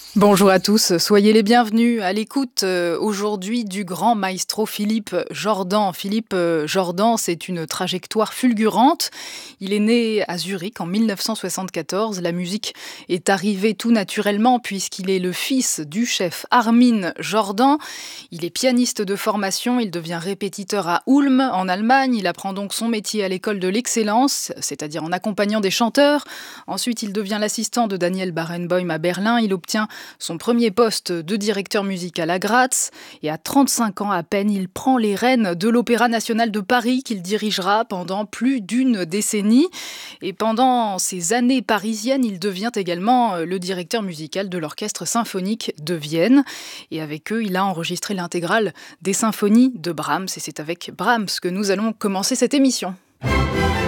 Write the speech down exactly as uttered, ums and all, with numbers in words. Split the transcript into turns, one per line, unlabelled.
Bonjour à tous, soyez les bienvenus à l'écoute euh, aujourd'hui du grand maestro Philippe Jordan. Philippe euh, Jordan, c'est une trajectoire fulgurante. Il est né à Zurich en mille neuf cent soixante-quatorze. La musique est arrivée tout naturellement puisqu'il est le fils du chef Armin Jordan. Il est pianiste de formation, il devient répétiteur à Ulm en Allemagne. Il apprend donc son métier à l'école de l'excellence, c'est-à-dire en accompagnant des chanteurs. Ensuite, il devient l'assistant de Daniel Barenboim à Berlin. Il obtient son premier poste de directeur musical à Graz, et à trente-cinq ans à peine, il prend les rênes de l'Opéra national de Paris qu'il dirigera pendant plus d'une décennie. Et pendant ces années parisiennes, il devient également le directeur musical de l'Orchestre symphonique de Vienne. Et avec eux, il a enregistré l'intégrale des symphonies de Brahms. Et c'est avec Brahms que nous allons commencer cette émission.